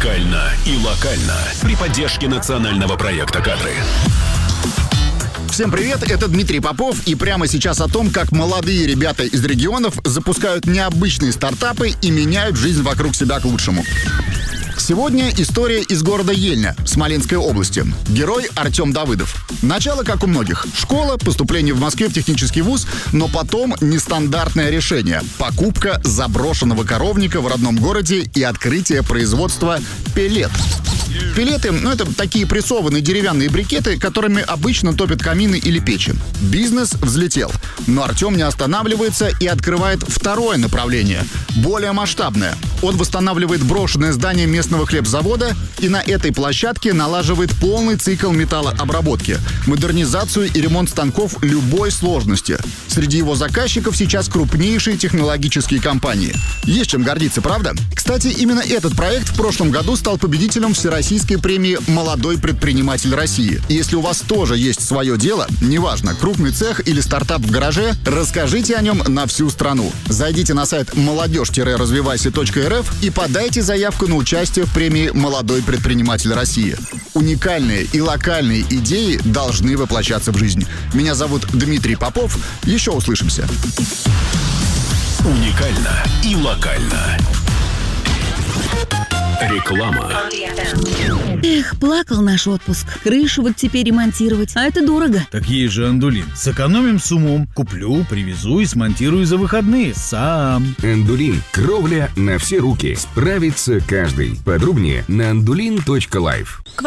Уникально и локально при поддержке национального проекта «Кадры». Всем привет, это Дмитрий Попов, и прямо сейчас о том, как молодые ребята из регионов запускают необычные стартапы и меняют жизнь вокруг себя к лучшему. Сегодня история из города Ельня, Смоленской области. Герой Артем Давыдов. Начало, как у многих. Школа, поступление в Москве в технический вуз, но потом нестандартное решение. Покупка заброшенного коровника в родном городе и открытие производства пеллет. Пеллеты, это такие прессованные деревянные брикеты, которыми обычно топят камины или печи. Бизнес взлетел. Но Артем не останавливается и открывает второе направление, более масштабное. Он восстанавливает брошенное здание местного хлебзавода и на этой площадке налаживает полный цикл металлообработки, модернизацию и ремонт станков любой сложности. Среди его заказчиков сейчас крупнейшие технологические компании. Есть чем гордиться, правда? Кстати, именно этот проект в прошлом году стал победителем Всероссийской премии «Молодой предприниматель России». И если у вас тоже есть свое дело, неважно, крупный цех или стартап в гараже, расскажите о нем на всю страну. Зайдите на сайт молодежь-развивайся.рф и подайте заявку на участие в премии «Молодой предприниматель России». Уникальные и локальные идеи должны воплощаться в жизнь. Меня зовут Дмитрий Попов. Еще услышимся. Уникально и локально. Реклама. Эх, плакал наш отпуск. Крышу вот теперь ремонтировать, а это дорого. Так есть же Андулин. Сэкономим с умом. Куплю, привезу и смонтирую за выходные. Сам. Андулин. Кровля на все руки. Справится каждый. Подробнее на andulin.life.